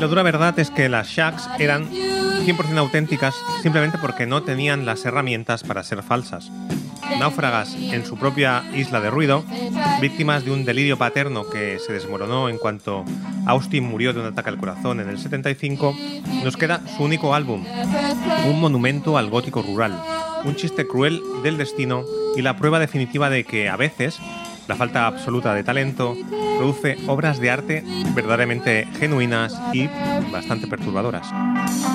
la dura verdad es que las Shags eran 100% auténticas simplemente porque no tenían las herramientas para ser falsas. Náufragas en su propia isla de ruido, víctimas de un delirio paterno que se desmoronó en cuanto Austin murió de un ataque al corazón en el 75, nos queda su único álbum, un monumento al gótico rural, un chiste cruel del destino y la prueba definitiva de que, a veces, la falta absoluta de talento produce obras de arte verdaderamente genuinas y bastante perturbadoras.